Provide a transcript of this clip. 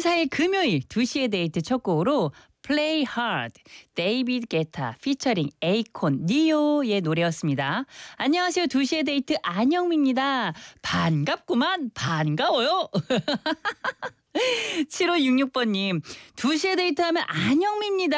4일 금요일 2시의 데이트 첫 곡으로 Play Hard, 데이비드 게타 피처링 에이콘, 니오의 노래였습니다. 안녕하세요. 2시의 데이트 안영미입니다. 반갑구만. 반가워요. 7566번님, 2시의 데이트 하면 안영미입니다.